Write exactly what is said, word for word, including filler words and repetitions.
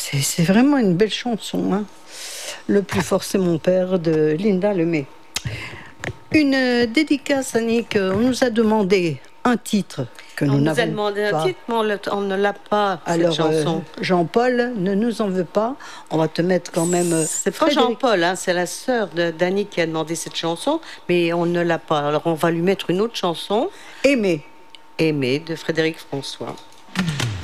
c'est, c'est vraiment une belle chanson. Hein. Le plus fort, c'est mon père de Linda Lemay. Une euh, dédicace, Annick. On nous a demandé un titre que nous on n'avons pas. On nous a demandé un titre, mais on, le, on ne l'a pas, Alors, cette chanson. Euh, Jean-Paul, ne nous en veux pas. On va te mettre quand même... Euh, c'est pas Frédéric... Jean-Paul, hein, c'est la sœur d'Annick qui a demandé cette chanson, mais on ne l'a pas. Alors, on va lui mettre une autre chanson. Aimer. Aimer, de Frédéric François.